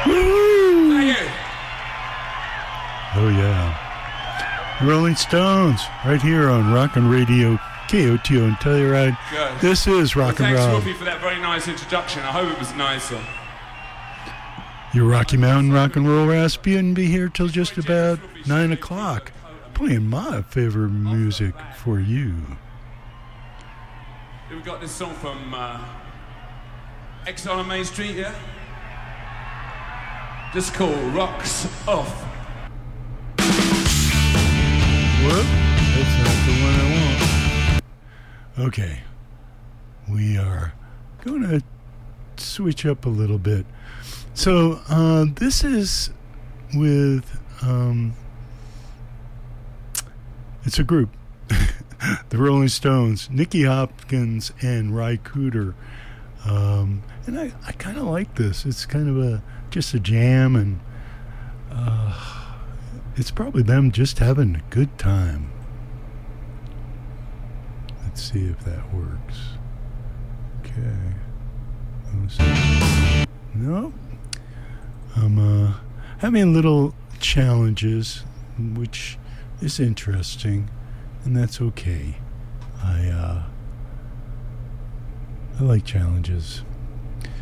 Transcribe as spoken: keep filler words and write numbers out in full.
Woo! Thank you. Oh, yeah. Rolling Stones, right here on Rockin' Radio, K O T O and Telluride. Good. This is Well, Rock and thanks, Roll. Robbie, for that very nice introduction. I hope it was nicer. Your Rocky Mountain Rock and Roll Raspy be here till just about nine o'clock, playing my favorite music for you. We've got this song from uh, Exile on Main Street, yeah? Just called Rocks Off. Whoop, that's not the one I want. Okay, we are going to switch up a little bit. So, uh, this is with, um, it's a group, the Rolling Stones, Nicky Hopkins and Ry Cooder. Um, and I, I kind of like this. It's kind of a, just a jam, and uh, it's probably them just having a good time. Let's see if that works. Okay. No. I'm uh, having little challenges, which is interesting, and that's okay. I uh, I like challenges.